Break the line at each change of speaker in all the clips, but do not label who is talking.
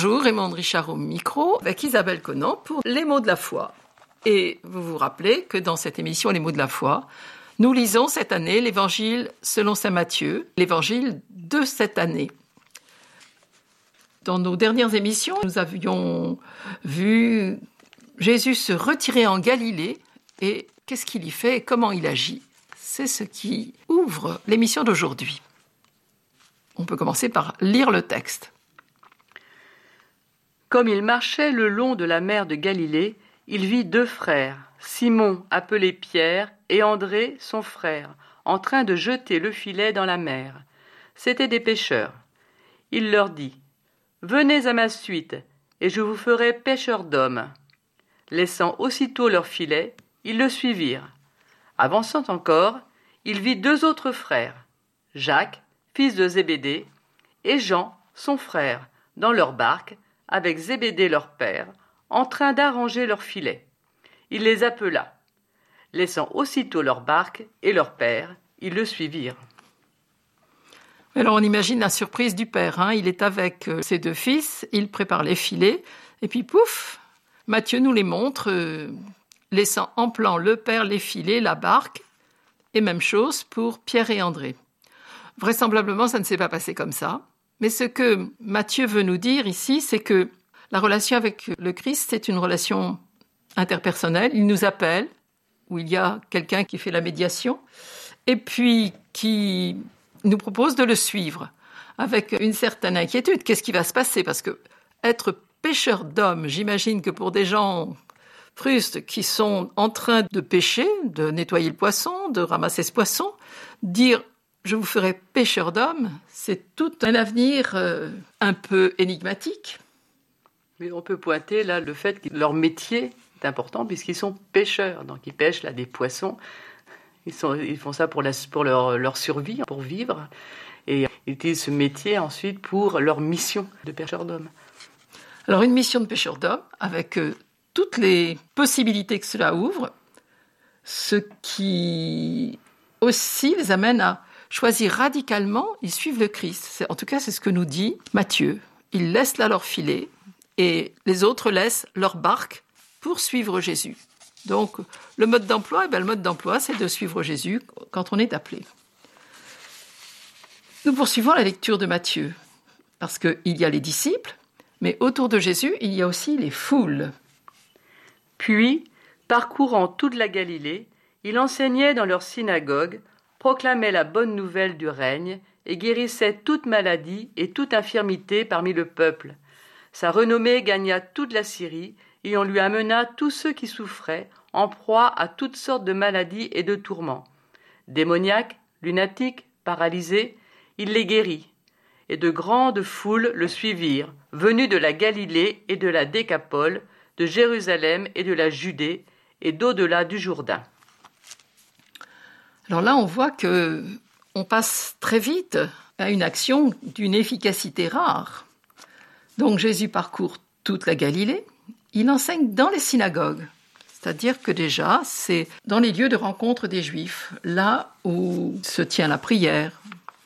Bonjour, Raymond Richard au micro, avec Isabelle Conant pour Les mots de la foi. Et vous vous rappelez que dans cette émission Les mots de la foi, nous lisons cette année l'Évangile selon saint Matthieu, l'Évangile de cette année. Dans nos dernières émissions, nous avions vu Jésus se retirer en Galilée et qu'est-ce qu'il y fait et comment il agit. C'est ce qui ouvre l'émission d'aujourd'hui. On peut commencer par lire le texte.
Comme il marchait le long de la mer de Galilée, il vit deux frères, Simon appelé Pierre et André son frère, en train de jeter le filet dans la mer. C'étaient des pêcheurs. Il leur dit : « Venez à ma suite, et je vous ferai pêcheurs d'hommes. » Laissant aussitôt leur filet, ils le suivirent. Avançant encore, il vit deux autres frères, Jacques, fils de Zébédée, et Jean, son frère, dans leur barque, avec Zébédée leur père, en train d'arranger leur filet. Il les appela. Laissant aussitôt leur barque et leur père, ils le suivirent.
Alors on imagine la surprise du père. Il est avec ses deux fils, il prépare les filets, et puis pouf, Matthieu nous les montre, laissant en plan le père, les filets, la barque, et même chose pour Pierre et André. Vraisemblablement, ça ne s'est pas passé comme ça. Mais ce que Matthieu veut nous dire ici, c'est que la relation avec le Christ, c'est une relation interpersonnelle. Il nous appelle, où il y a quelqu'un qui fait la médiation, et puis qui nous propose de le suivre, avec une certaine inquiétude. Qu'est-ce qui va se passer ? Parce que être pêcheur d'hommes, j'imagine que pour des gens frustes qui sont en train de pêcher, de nettoyer le poisson, de ramasser ce poisson, dire « je vous ferai pêcheur d'hommes », c'est tout un avenir un peu énigmatique.
Mais on peut pointer là le fait que leur métier est important puisqu'ils sont pêcheurs, donc ils pêchent là des poissons. Ils font ça pour leur survie, pour vivre, et ils utilisent ce métier ensuite pour leur mission de pêcheur d'hommes.
Alors une mission de pêcheur d'hommes avec toutes les possibilités que cela ouvre, ce qui aussi les amène à choisir radicalement, ils suivent le Christ. En tout cas, c'est ce que nous dit Matthieu. Ils laissent là leur filet et les autres laissent leur barque pour suivre Jésus. Donc, le mode d'emploi, le mode d'emploi, c'est de suivre Jésus quand on est appelé. Nous poursuivons la lecture de Matthieu, parce qu'il y a les disciples, mais autour de Jésus, il y a aussi les foules.
Puis, parcourant toute la Galilée, il enseignait dans leur synagogue, proclamait la bonne nouvelle du règne et guérissait toute maladie et toute infirmité parmi le peuple. Sa renommée gagna toute la Syrie et on lui amena tous ceux qui souffraient, en proie à toutes sortes de maladies et de tourments. Démoniaques, lunatiques, paralysés, il les guérit. Et de grandes foules le suivirent, venus de la Galilée et de la Décapole, de Jérusalem et de la Judée, et d'au-delà du Jourdain.
Alors là, on voit que on passe très vite à une action d'une efficacité rare. Donc Jésus parcourt toute la Galilée, il enseigne dans les synagogues, c'est-à-dire que déjà, c'est dans les lieux de rencontre des Juifs, là où se tient la prière.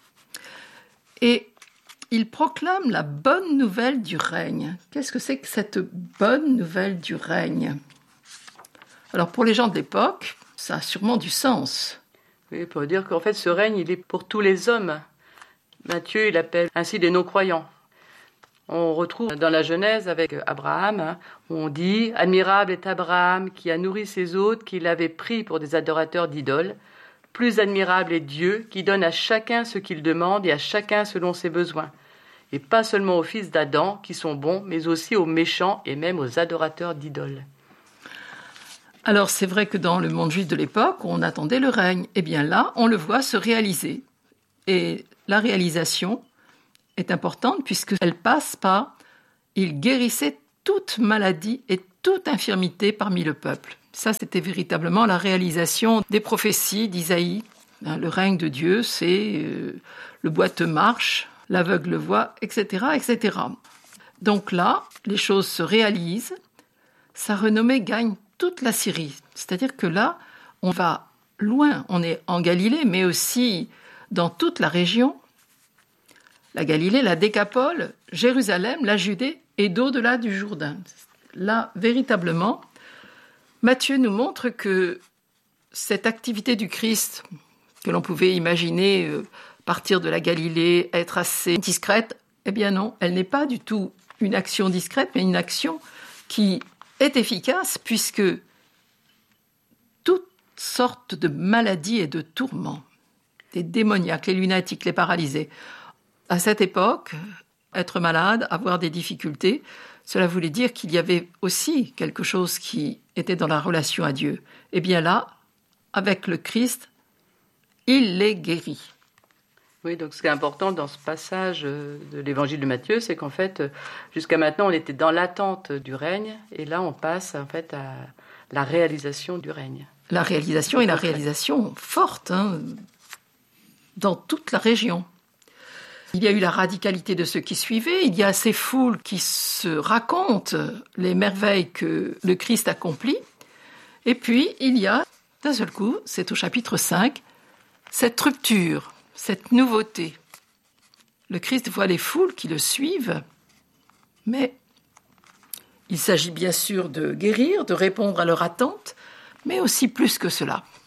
Et il proclame la bonne nouvelle du règne. Qu'est-ce que c'est que cette bonne nouvelle du règne ? Alors pour les gens de l'époque, ça a sûrement du sens.
Oui, pour dire qu'en fait, ce règne, il est pour tous les hommes. Matthieu, il appelle ainsi les non-croyants. On retrouve dans la Genèse avec Abraham, où on dit « Admirable est Abraham qui a nourri ses hôtes qu'il avait pris pour des adorateurs d'idoles. Plus admirable est Dieu qui donne à chacun ce qu'il demande et à chacun selon ses besoins. Et pas seulement aux fils d'Adam qui sont bons, mais aussi aux méchants et même aux adorateurs d'idoles. »
Alors c'est vrai que dans le monde juif de l'époque, on attendait le règne. Eh bien là, on le voit se réaliser. Et la réalisation est importante puisqu'elle passe par « il guérissait toute maladie et toute infirmité parmi le peuple ». Ça, c'était véritablement la réalisation des prophéties d'Isaïe. Le règne de Dieu, c'est le boiteux marche, l'aveugle voit, etc., etc. Donc là, les choses se réalisent. Sa renommée gagne toute la Syrie. C'est-à-dire que là, on va loin. On est en Galilée, mais aussi dans toute la région. la Galilée, la Décapole, Jérusalem, la Judée et d'au-delà du Jourdain. Là, véritablement, Matthieu nous montre que cette activité du Christ, que l'on pouvait imaginer partir de la Galilée, être assez discrète, eh bien non, elle n'est pas du tout une action discrète, mais une action qui est efficace puisque toutes sortes de maladies et de tourments, des démoniaques, les lunatiques, les paralysés, à cette époque, être malade, avoir des difficultés, cela voulait dire qu'il y avait aussi quelque chose qui était dans la relation à Dieu. Eh bien là, avec le Christ, il les guérit.
Oui, donc ce qui est important dans ce passage de l'évangile de Matthieu, c'est qu'en fait, jusqu'à maintenant, on était dans l'attente du règne, et là, on passe en fait à la réalisation du règne.
La réalisation, et la réalisation forte, dans toute la région. Il y a eu la radicalité de ceux qui suivaient, il y a ces foules qui se racontent les merveilles que le Christ accomplit, et puis il y a, d'un seul coup, c'est au chapitre 5, cette rupture, cette nouveauté. Le Christ voit les foules qui le suivent, mais il s'agit bien sûr de guérir, de répondre à leur attente, mais aussi plus que cela.